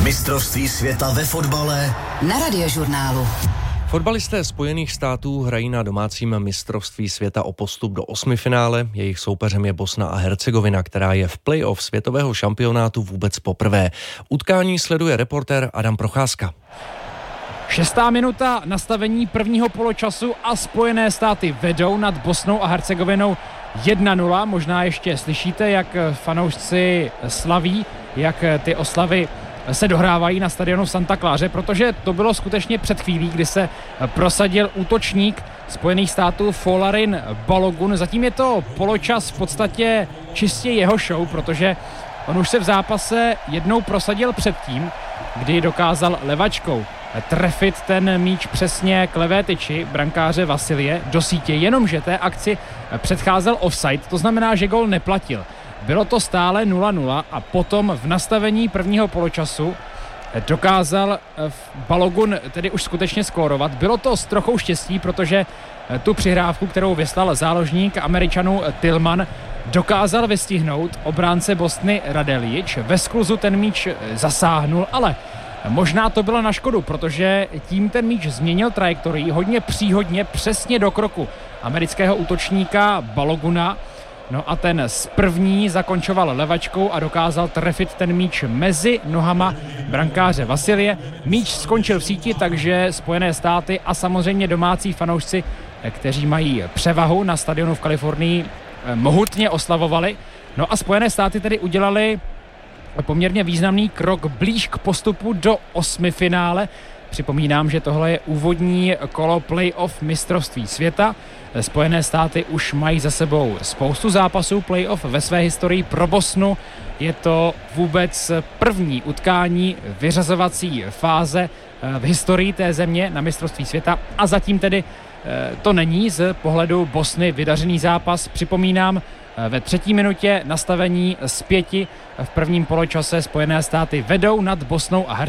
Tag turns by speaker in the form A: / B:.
A: Mistrovství světa ve fotbale
B: na Radiožurnálu.
C: Fotbalisté Spojených států hrají na domácím mistrovství světa o postup do osmifinále. Jejich soupeřem je Bosna a Hercegovina, která je v play-off světového šampionátu vůbec poprvé. Utkání sleduje reportér Adam Procházka.
D: 6. minuta, nastavení prvního poločasu a Spojené státy vedou nad Bosnou a Hercegovinou 1-0. Možná ještě slyšíte, jak fanoušci slaví, jak ty oslavy se dohrávají na stadionu v Santa Claře, protože to bylo skutečně před chvílí, kdy se prosadil útočník Spojených států Folarin Balogun. Zatím je to poločas v podstatě čistě jeho show, protože on už se v zápase jednou prosadil předtím, kdy dokázal levačkou trefit ten míč přesně k levé tyči brankáře Vasilie do sítě, jenomže té akci předcházel offside, to znamená, že gól neplatil. Bylo to stále 0-0 a potom v nastavení prvního poločasu dokázal Balogun tedy už skutečně skórovat. Bylo to s trochou štěstí, protože tu přihrávku, kterou vyslal záložník Američanů Tillman, dokázal vystihnout obránce Bosny Radeljič. Ve skluzu ten míč zasáhnul, ale možná to bylo na škodu, protože tím ten míč změnil trajektorii hodně příhodně přesně do kroku amerického útočníka Baloguna. No a ten z první zakončoval levačkou a dokázal trefit ten míč mezi nohama brankáře Vasilie. Míč skončil v síti, takže Spojené státy a samozřejmě domácí fanoušci, kteří mají převahu na stadionu v Kalifornii, mohutně oslavovali. No a Spojené státy tedy udělali poměrně významný krok blíž k postupu do osmifinále. Připomínám, že tohle je úvodní kolo playoff mistrovství světa. Spojené státy už mají za sebou spoustu zápasů playoff ve své historii. Pro Bosnu je to vůbec první utkání vyřazovací fáze v historii té země na mistrovství světa a zatím tedy to není z pohledu Bosny vydařený zápas. Připomínám, ve 3. minutě nastavení z 5 v prvním poločase Spojené státy vedou nad Bosnou a